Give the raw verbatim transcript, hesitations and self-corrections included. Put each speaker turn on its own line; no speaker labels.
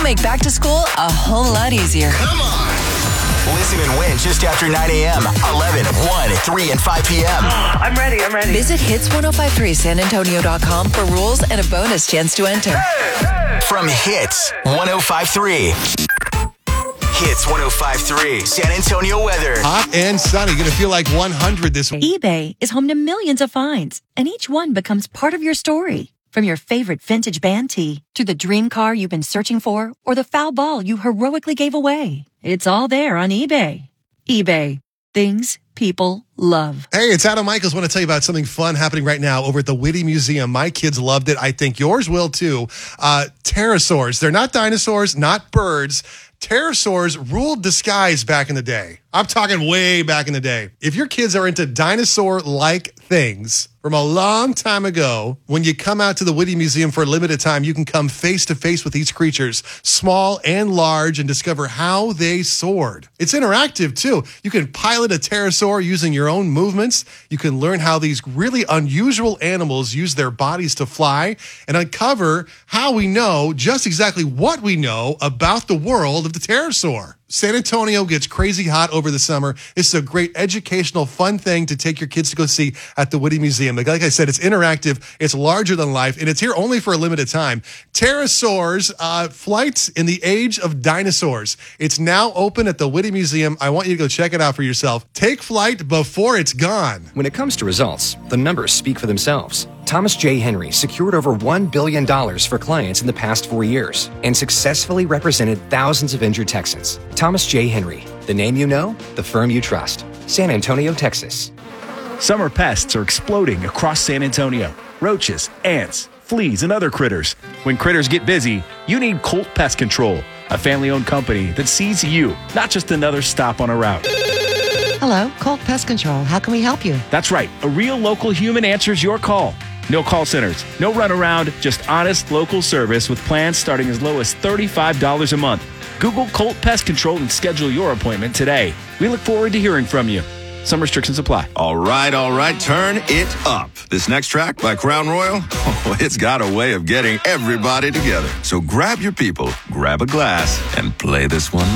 make back to school a whole lot easier.
Come on. Listen and win just after nine a.m., eleven, one, three, and five p.m.
I'm ready, I'm ready.
Visit hits ten fifty-three san antonio dot com for rules and a bonus chance to enter.
Hey, hey. From Hits ten fifty-three. Hits ten fifty-three, San Antonio weather.
Hot and sunny. Going to feel like one hundred this week.
eBay is home to millions of finds, and each one becomes part of your story. From your favorite vintage band tee to the dream car you've been searching for or the foul ball you heroically gave away. It's all there on eBay. eBay. Things people love.
Hey, it's Adam Michaels. I want to tell you about something fun happening right now over at the Whitty Museum. My kids loved it. I think yours will too. Uh, pterosaurs. They're not dinosaurs, not birds. Pterosaurs ruled the skies back in the day. I'm talking way back in the day. If your kids are into dinosaur-like things from a long time ago, when you come out to the Whitty Museum for a limited time, you can come face-to-face with these creatures, small and large, and discover how they soared. It's interactive, too. You can pilot a pterosaur using your own movements. You can learn how these really unusual animals use their bodies to fly and uncover how we know just exactly what we know about the world of the pterosaur. San Antonio gets crazy hot over the summer. It's a great educational, fun thing to take your kids to go see at the Whitty Museum. Like I said, it's interactive, it's larger than life, and it's here only for a limited time. Pterosaurs, uh, flights in the age of dinosaurs. It's now open at the Whitty Museum. I want you to go check it out for yourself. Take flight before it's gone.
When it comes to results, the numbers speak for themselves. Thomas J. Henry secured over one billion dollars for clients in the past four years and successfully represented thousands of injured Texans. Thomas J. Henry, the name you know, the firm you trust. San Antonio, Texas.
Summer pests are exploding across San Antonio. Roaches, ants, fleas, and other critters. When critters get busy, you need Colt Pest Control, a family-owned company that sees you, not just another stop on a route.
Hello, Colt Pest Control. How can we help you?
That's right. A real local human answers your call. No call centers, no runaround, just honest local service with plans starting as low as thirty-five dollars a month. Google Colt Pest Control and schedule your appointment today. We look forward to hearing from you. Some restrictions apply.
All right, all right, turn it up. This next track by Crown Royal, oh, it's got a way of getting everybody together. So grab your people, grab a glass, and play this one